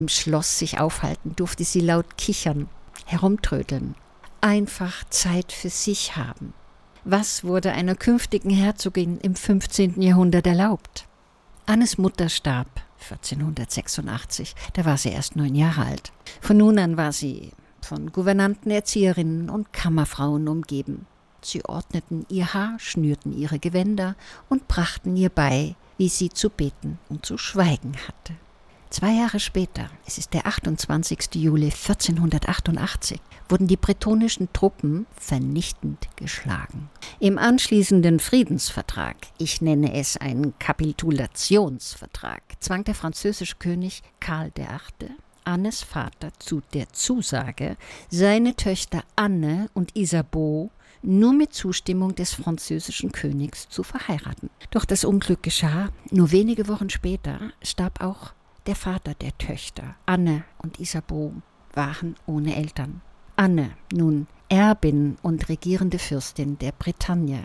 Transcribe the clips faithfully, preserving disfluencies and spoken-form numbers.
Im Schloss sich aufhalten, durfte sie laut kichern, herumtrödeln, einfach Zeit für sich haben. Was wurde einer künftigen Herzogin im fünfzehnten Jahrhundert erlaubt? Annes Mutter starb vierzehnhundertsechsundachtzig, da war sie erst neun Jahre alt. Von nun an war sie von Gouvernanten, Erzieherinnen und Kammerfrauen umgeben. Sie ordneten ihr Haar, schnürten ihre Gewänder und brachten ihr bei, wie sie zu beten und zu schweigen hatte. Zwei Jahre später, es ist der achtundzwanzigsten Juli vierzehnhundertachtundachtzig, wurden die bretonischen Truppen vernichtend geschlagen. Im anschließenden Friedensvertrag, ich nenne es einen Kapitulationsvertrag, zwang der französische König Karl der Achte Annes Vater zu der Zusage, seine Töchter Anne und Isabeau nur mit Zustimmung des französischen Königs zu verheiraten. Doch das Unglück geschah. Nur wenige Wochen später starb auch der Vater der Töchter. Anne und Isabeau waren ohne Eltern. Anne, nun Erbin und regierende Fürstin der Bretagne.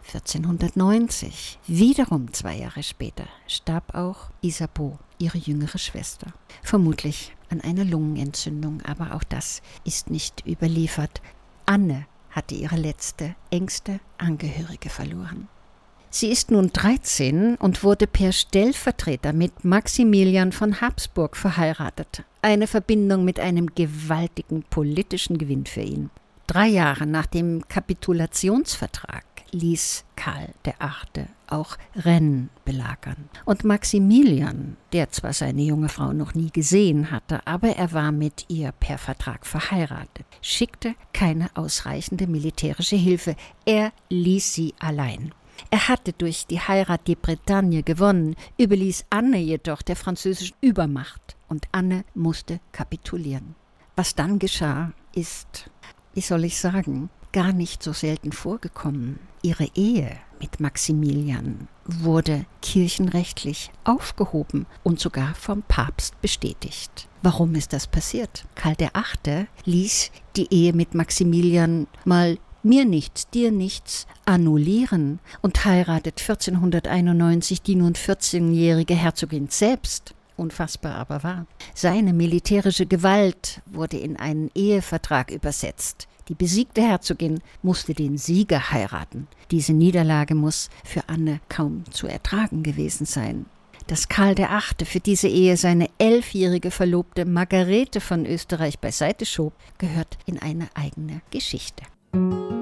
vierzehnhundertneunzig, wiederum zwei Jahre später, starb auch Isabeau, ihre jüngere Schwester. Vermutlich an einer Lungenentzündung, aber auch das ist nicht überliefert. Anne hatte ihre letzte, engste Angehörige verloren. Sie ist nun dreizehn und wurde per Stellvertreter mit Maximilian von Habsburg verheiratet. Eine Verbindung mit einem gewaltigen politischen Gewinn für ihn. Drei Jahre nach dem Kapitulationsvertrag ließ Karl der Achte auch Rennes belagern. Und Maximilian, der zwar seine junge Frau noch nie gesehen hatte, aber er war mit ihr per Vertrag verheiratet, schickte keine ausreichende militärische Hilfe. Er ließ sie allein. Er hatte durch die Heirat die Bretagne gewonnen, überließ Anne jedoch der französischen Übermacht und Anne musste kapitulieren. Was dann geschah, ist, wie soll ich sagen, gar nicht so selten vorgekommen. Ihre Ehe mit Maximilian wurde kirchenrechtlich aufgehoben und sogar vom Papst bestätigt. Warum ist das passiert? Karl der Achte ließ die Ehe mit Maximilian mal mir nichts, dir nichts annullieren und heiratet vierzehnhunderteinundneunzig die nun vierzehnjährige Herzogin selbst. Unfassbar aber wahr. Seine militärische Gewalt wurde in einen Ehevertrag übersetzt. Die besiegte Herzogin musste den Sieger heiraten. Diese Niederlage muss für Anne kaum zu ertragen gewesen sein. Dass Karl der Achte für diese Ehe seine elfjährige Verlobte Margarete von Österreich beiseite schob, gehört in eine eigene Geschichte.